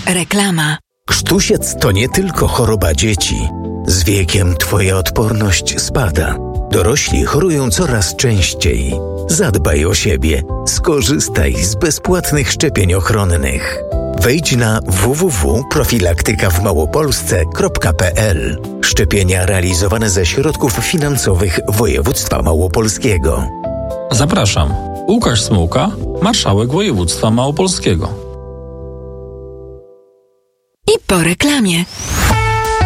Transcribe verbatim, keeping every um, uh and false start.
Reklama. Krztusiec to nie tylko choroba dzieci. Z wiekiem twoja odporność spada. Dorośli chorują coraz częściej. Zadbaj o siebie. Skorzystaj z bezpłatnych szczepień ochronnych. Wejdź na w w w kropka profilaktyka w małopolsce kropka p l. Szczepienia realizowane ze środków finansowych województwa małopolskiego. Zapraszam. Łukasz Smułka, marszałek województwa małopolskiego. I po reklamie.